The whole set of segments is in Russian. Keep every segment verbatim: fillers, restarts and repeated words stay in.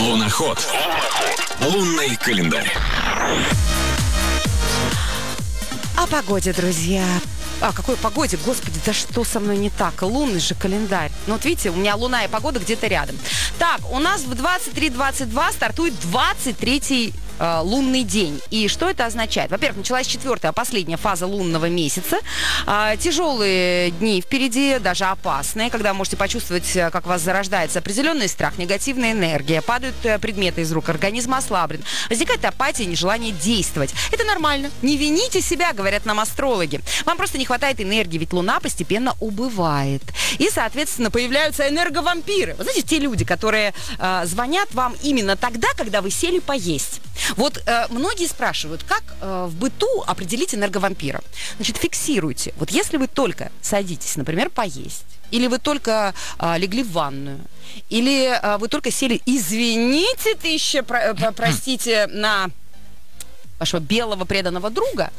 Луноход. Лунный календарь. О погоде, друзья. А, какой погоде? Господи, да что со мной не так? Лунный же календарь. Ну, вот видите, у меня луна и погода где-то рядом. Так, у нас в двадцать три двадцать два стартует двадцать третий э, лунный день. И что это означает? Во-первых, началась четвертая, последняя фаза лунного месяца. Э, тяжелые дни впереди, даже опасные, когда вы можете почувствовать, как у вас зарождается определенный страх, негативная энергия, падают э, предметы из рук, организм ослаблен, возникает апатия, нежелание действовать. Это нормально. Не вините себя, говорят нам астрологи. Вам просто не хватает энергии, ведь Луна постепенно убывает. И, соответственно, появляются энерговампиры. Вы знаете, те люди, которые э, звонят вам именно тогда, когда вы сели поесть. Вот э, многие спрашивают, как э, в быту определить энерговампира. Значит, фиксируйте. Вот если вы только садитесь, например, поесть, или вы только э, легли в ванную, или э, вы только сели, извините, тысяча, про, про, простите, на... вашего белого преданного друга,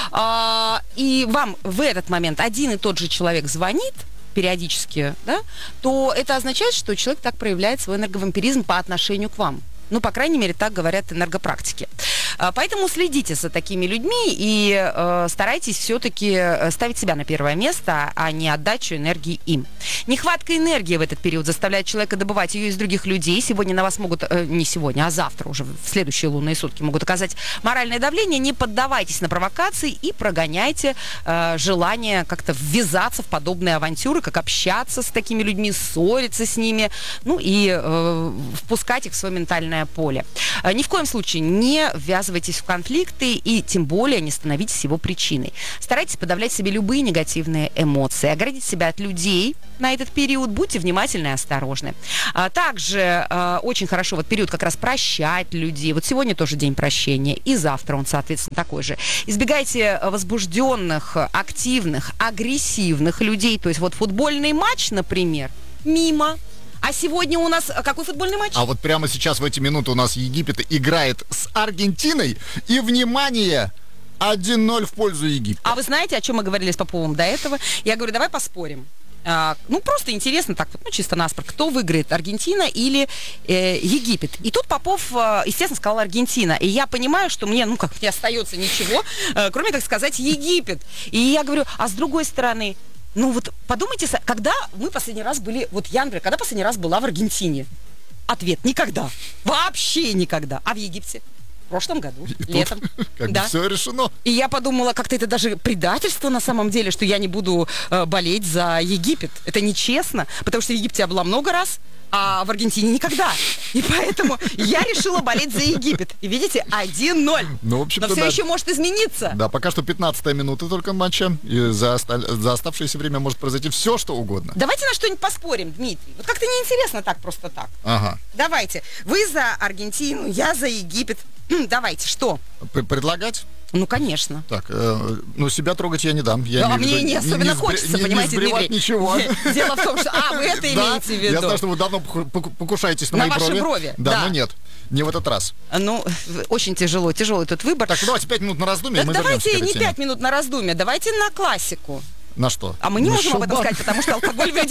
а, и вам в этот момент один и тот же человек звонит периодически, да, то это означает, что человек так проявляет свой энерговампиризм по отношению к вам. Ну, по крайней мере, так говорят энергопрактики. А, поэтому следите за такими людьми и э, старайтесь все-таки ставить себя на первое место, а не отдачу энергии им. Нехватка энергии в этот период заставляет человека добывать ее из других людей. Сегодня на вас могут, э, не сегодня, а завтра уже, в следующие лунные сутки могут оказать моральное давление. Не поддавайтесь на провокации и прогоняйте э, желание как-то ввязаться в подобные авантюры, как общаться с такими людьми, ссориться с ними, ну и э, впускать их в свое ментальное поле. Э, ни в коем случае не ввязывайтесь в конфликты и тем более не становитесь его причиной. Старайтесь подавлять в себе любые негативные эмоции, оградить себя от людей на этот период, будьте внимательны и осторожны. А также э, очень хорошо вот период как раз прощать людей. Вот сегодня тоже день прощения, и завтра он, соответственно, такой же. Избегайте возбужденных, активных, агрессивных людей. То есть вот футбольный матч, например, мимо. А сегодня у нас какой футбольный матч? А вот прямо сейчас в эти минуты у нас Египет играет с Аргентиной. И, внимание, один ноль в пользу Египта. А вы знаете, о чем мы говорили с Поповым до этого? Я говорю, давай поспорим. А, ну, просто интересно так вот, ну, чисто наспор, кто выиграет, Аргентина или э, Египет. И тут Попов, э, естественно, сказал Аргентина. И я понимаю, что мне, ну, как не остается ничего, э, кроме, так сказать, Египет. И я говорю, а с другой стороны, ну, вот подумайте, когда мы последний раз были, вот я, например, когда последний раз была в Аргентине? Ответ, никогда. Вообще никогда. А в Египте? В прошлом году, и летом. Как да. бы все решено. И я подумала, как-то это даже предательство на самом деле, что я не буду э, болеть за Египет. Это нечестно, потому что в Египте я была много раз, а в Аргентине никогда. И поэтому я решила болеть за Египет. И видите, один ноль. Ну, в общем-то, но все да. еще может измениться. Да, пока что пятнадцатая минута только матча. И за, осталь... за оставшееся время может произойти все, что угодно. Давайте на что-нибудь поспорим, Дмитрий. Вот как-то неинтересно так, просто так. Ага. Давайте. Вы за Аргентину, я за Египет. Давайте, что? П- предлагать? Ну, конечно. Так, э, ну, себя трогать я не дам. Я а не, мне не, не особенно не, хочется, не, понимаете, не Дмитрий? ничего. Дело в том, что... А, вы это имеете в виду? Я знаю, что вы давно покушаетесь на, на мои ваши брови. брови. Да, да, но нет. Не в этот раз. Ну, очень тяжело, тяжелый тут выбор. Так, давайте пять минут на раздумье, так мы давайте вернемся к этой не теме. пять минут на раздумье, давайте на классику. На что? А мы не на можем шоу-бан? об этом сказать, потому что алкоголь в